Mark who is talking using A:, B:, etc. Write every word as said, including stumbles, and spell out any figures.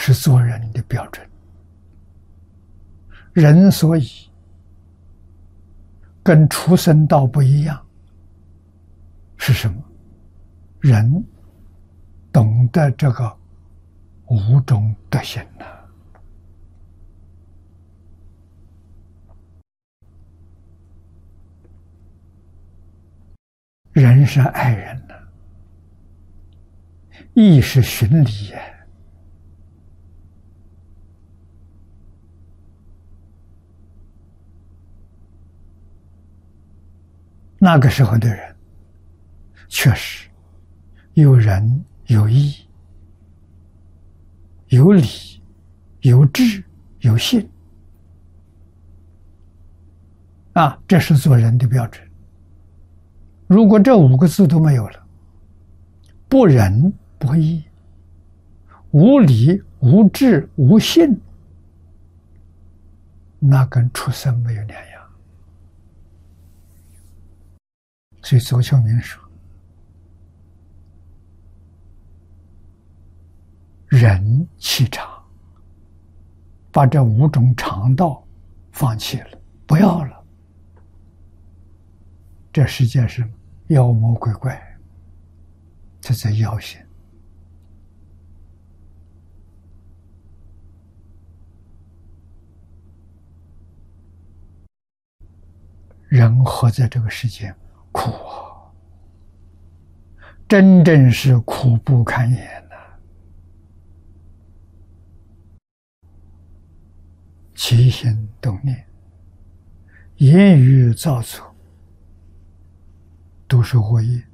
A: 是做人的标准。人所以跟畜生道不一样，是什么？人懂得这个五种德行呢、啊？人是爱人的、啊，义是循礼也。那个时候的人，确实有仁有义，有礼有智有信啊，这是做人的标准。如果这五个字都没有了，不仁不义，无礼无智无信，那跟畜生没有两样。所以左丘明说，人气长，把这五种常道放弃了，不要了，这世界是妖魔鬼怪，这在妖邪。人活在这个世界苦啊，真正是苦不堪言呐、啊！起心动念、言语造作，都是恶业。